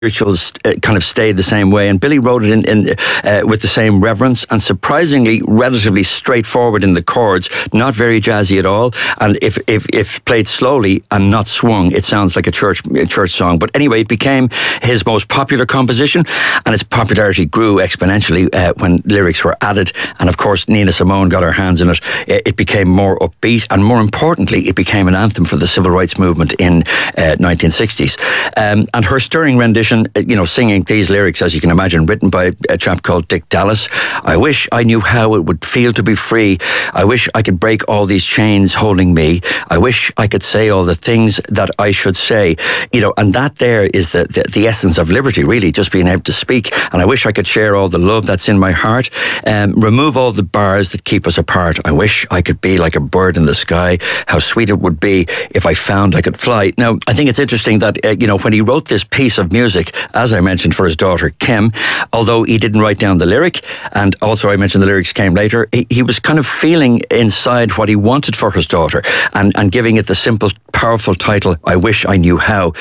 spirituals kind of stayed the same way, and Billy wrote it in with the same reverence and surprisingly relatively straightforward in the chords, not very jazzy at all. And if played slowly and not swung, it sounds like a church song. But anyway, it became his most popular composition, and its popularity grew exponentially when lyrics were added. And of course, Nina Simone got her hands in it. It became more upbeat, and more importantly, it became an anthem for the civil rights movement in 1960s. And her stirring rendition, singing these lyrics, as you can imagine, written by a chap called Dick Dallas. I wish I knew how it would feel to be free. I wish I could break all these chains holding me. I wish I could say all the things that I should say. And that there is the essence of liberty, really, just being able to speak. And I wish I could share all the love that's in my heart. Remove all the bars that keep us apart. I wish I could be like a bird in the sky. How sweet it would be if I found I could fly. Now, I think it's interesting that, when he wrote this piece of music, as I mentioned, for his daughter Kim, although he didn't write down the lyric, and also I mentioned the lyrics came later, he was kind of feeling inside what he wanted for his daughter and giving it the simple, powerful title, I Wish I Knew How.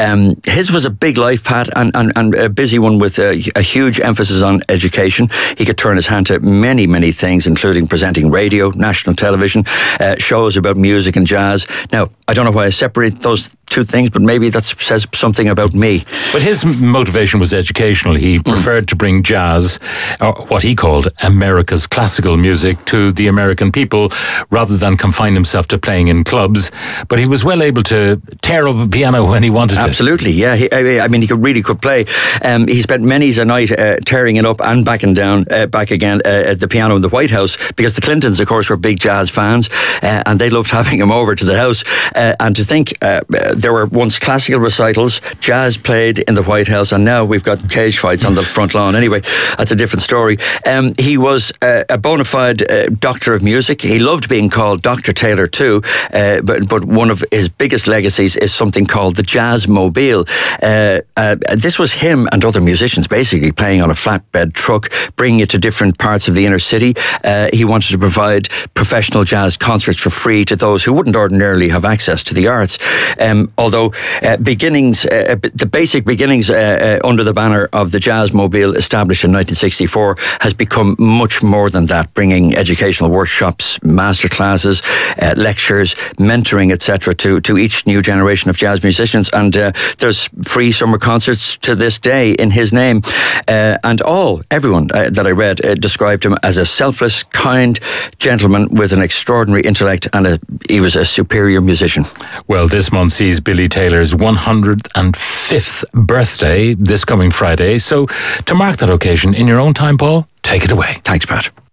His was a big life, Pat, and a busy one with a huge emphasis on education. He could turn his hand to many, many things, including presenting radio, national television, shows about music and jazz. Now, I don't know why I separate those two things, but maybe that says something about me. But his motivation was educational. He preferred to bring jazz, or what he called America's classical music, to the American people, rather than confine himself to playing in clubs. But he was well able to tear up a piano when he wanted to. Absolutely, yeah. He really could play. He spent many's a night tearing it up and back again at the piano in the White House, because the Clintons, of course, were big jazz fans, and they loved having him over to the house. And to think there were once classical recitals, jazz played in the White House, and now we've got cage fights on the front lawn. Anyway, that's a different story. He was a bona fide doctor of music. He loved being called Dr. Taylor too, but one of his biggest legacies is something called the Jazz Mobile. This was him and other musicians basically playing on a flatbed truck, bringing it to different parts of the inner city. He wanted to provide professional jazz concerts for free to those who wouldn't ordinarily have access to the arts. Although the basic beginnings under the banner of the Jazz Mobile, established in 1964, has become much more than that, bringing educational workshops, masterclasses, lectures, mentoring, etc. to each new generation of jazz musicians. And there's free summer concerts to this day in his name. And everyone that I read described him as a selfless, kind gentleman with an extraordinary intellect, and he was a superior musician. Well, this month sees Billy Taylor's 105th birthday this coming Friday. So to mark that occasion in your own time, Paul, take it away. Thanks, Pat.